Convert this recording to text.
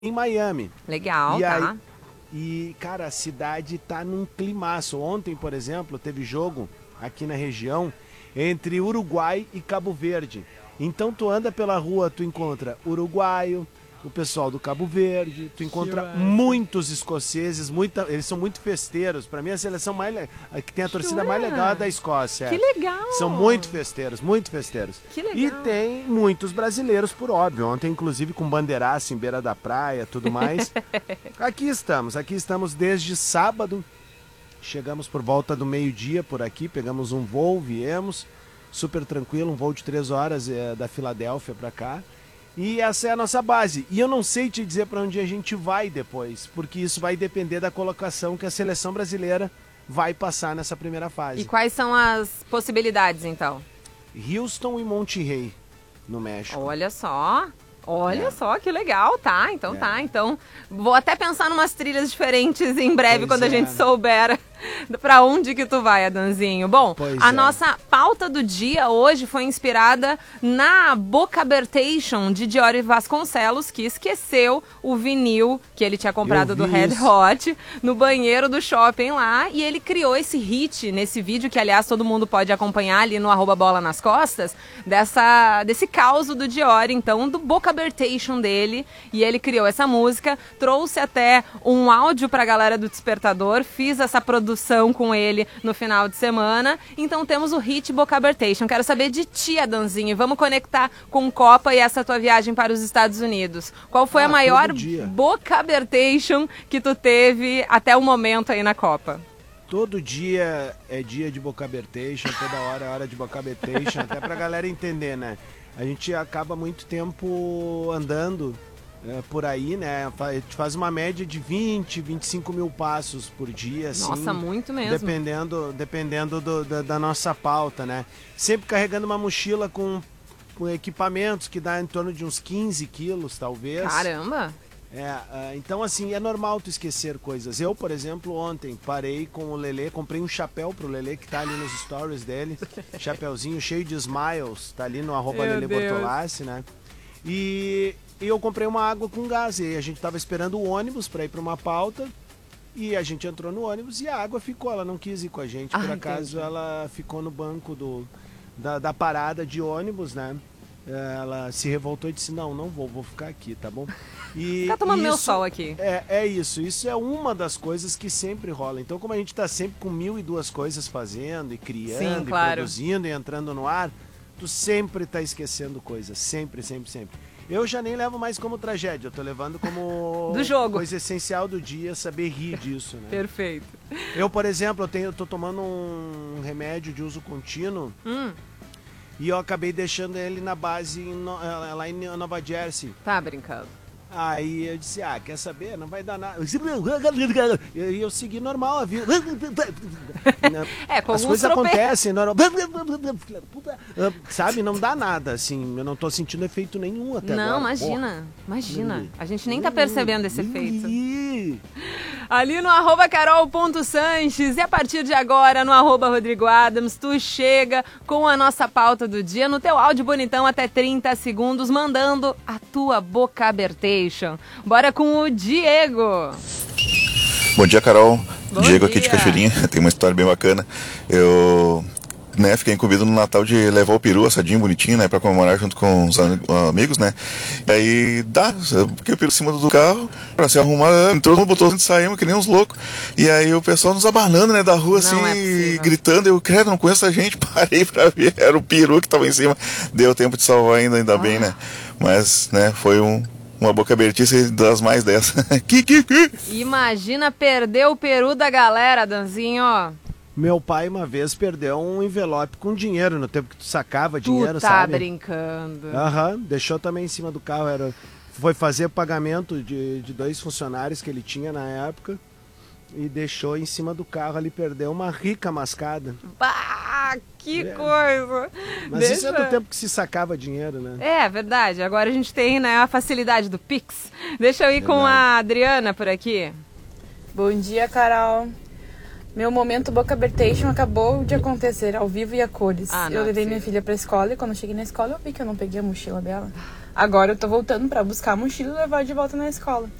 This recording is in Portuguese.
em Miami. Legal, E tá. aí, cara, a cidade tá num climaço. Ontem, por exemplo, teve jogo aqui na região entre Uruguai e Cabo Verde. Então tu anda pela rua, tu encontra uruguaio, o pessoal do Cabo Verde, tu encontra muitos escoceses, eles são muito festeiros. Pra mim a seleção que tem a torcida mais legal é a da Escócia. Que legal! São muito festeiros, muito festeiros. Que legal! E tem muitos brasileiros, por óbvio. Ontem, inclusive, com bandeiraço em beira da praia, tudo mais. Aqui estamos desde sábado. Chegamos por volta do meio-dia por aqui, pegamos um voo, viemos, super tranquilo, um voo de 3 horas da Filadélfia pra cá. E essa é a nossa base. E eu não sei te dizer para onde a gente vai depois, porque isso vai depender da colocação que a seleção brasileira vai passar nessa primeira fase. E quais são as possibilidades, então? Houston e Monterrey, no México. Olha só. Olha só, que legal, tá? Então tá. Então, vou até pensar numas trilhas diferentes em breve, quando a gente souber pra onde que tu vai, Adanzinho. Bom, a nossa pauta do dia hoje foi inspirada na Bocabertation de Diori Vasconcelos, que esqueceu o vinil que ele tinha comprado do Red Hot no banheiro do shopping lá, e ele criou esse hit nesse vídeo, que aliás todo mundo pode acompanhar ali no @bola-nas-costas, desse caos do Diori, então, do Bocabertation dele, e ele criou essa música, trouxe até um áudio pra galera do Despertador, fiz essa produção com ele no final de semana. Então temos o hit Bocabertation. Quero saber de ti, Adanzinho. Vamos conectar com Copa e essa tua viagem para os Estados Unidos. Qual foi a maior Bocabertation que tu teve até o momento aí na Copa? Todo dia é dia de Bocabertation, toda hora é hora de Bocabertation, até pra galera entender, né? A gente acaba muito tempo andando por aí, né? A gente faz uma média de 20, 25 mil passos por dia, assim. Nossa, muito mesmo. Dependendo da nossa pauta, né? Sempre carregando uma mochila com equipamentos que dá em torno de uns 15 quilos, talvez. Caramba! Então, assim, é normal tu esquecer coisas. Eu, por exemplo, ontem parei com o Lelê, comprei um chapéu pro Lelê, que tá ali nos stories dele. Chapéuzinho cheio de smiles, tá ali no @Lelê Bortolassi, né? E eu comprei uma água com gás, e a gente tava esperando o ônibus para ir para uma pauta, e a gente entrou no ônibus e a água ficou, ela não quis ir com a gente, por acaso ela ficou no banco da parada de ônibus, né? Ela se revoltou e disse, não vou ficar aqui, tá bom? E ficar tomando meu sol aqui. Isso é uma das coisas que sempre rola. Então, como a gente tá sempre com 1002 coisas fazendo, e criando, sim, claro, produzindo, e entrando no ar, tu sempre tá esquecendo coisas, sempre. Eu já nem levo mais como tragédia, eu tô levando como do jogo, coisa essencial do dia, saber rir disso, né? Perfeito. Eu, por exemplo, eu tô tomando um remédio de uso contínuo e eu acabei deixando ele na base lá em Nova Jersey. Tá brincando. Aí eu disse, quer saber? Não vai dar nada. E eu segui normal a vida. Com as coisas acontecem. Sabe, não dá nada, assim. Eu não tô sentindo efeito nenhum até agora. Não, imagina. A gente nem tá percebendo esse efeito. Ali no @carol.sanches e a partir de agora no @Rodrigo Adams, tu chega com a nossa pauta do dia no teu áudio bonitão até 30 segundos, mandando a tua Bocabertation. Bora com o Diego. Bom dia, Carol. Diego dia. Aqui de Cachoeirinha. Tem uma história bem bacana. Eu fiquei incumbido no Natal de levar o peru assadinho, bonitinho, né, pra comemorar junto com os amigos, né. E aí porque o peru em cima do carro, pra se arrumar, entrou no botão, saímos que nem uns loucos. E aí o pessoal nos abanando, né, da rua, assim, gritando. Eu, credo, não conheço a gente, parei pra ver, era o peru que tava em cima. Deu tempo de salvar ainda bem, né. Mas, né, foi uma bocabertice das mais dessa. Imagina perder o peru da galera, Danzinho. Meu pai uma vez perdeu um envelope com dinheiro no tempo que tu sacava dinheiro, sabe? Tá brincando. Deixou também em cima do carro. Foi fazer o pagamento de 2 funcionários que ele tinha na época e deixou em cima do carro ali, perdeu uma rica mascada. Bah, que coisa! Mas isso é do tempo que se sacava dinheiro, né? É verdade, agora a gente tem, né, a facilidade do Pix. Deixa eu ir com a Adriana por aqui. Bom dia, Carol. Meu momento Bocabertation acabou de acontecer ao vivo e a cores. Eu levei minha filha pra escola e quando eu cheguei na escola eu vi que eu não peguei a mochila dela. Agora eu tô voltando pra buscar a mochila e levar de volta na escola.